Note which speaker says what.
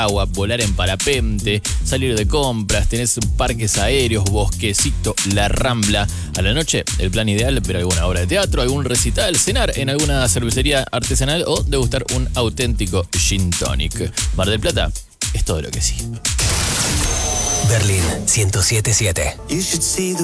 Speaker 1: agua, volar en parapente, salir de compras, tenés parques aéreos, bosquecito, la Rambla. A la noche, el plan ideal, ver alguna obra de teatro, algún recital, cenar en alguna cervecería artesanal o degustar un auténtico gin tonic. Mar del Plata es todo lo que sí.
Speaker 2: Berlín 107.7.